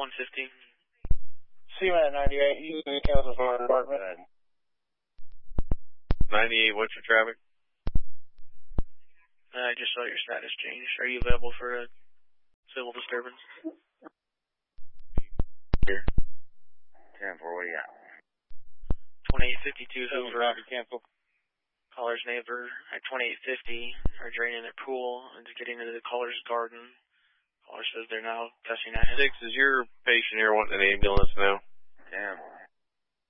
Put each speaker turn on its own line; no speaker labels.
150.
Seaman at 98, using the Kansas Fire Department.
98, what's your traffic?
I just saw your status change. Are you available for a civil disturbance?
Here. 10-4, what do you got?
2852 Hoover.
Cancel.
Caller's neighbor at 2850 are draining their pool and getting into the caller's garden. Caller says they're now testing at him.
6, is your patient here wanting an ambulance now?
10.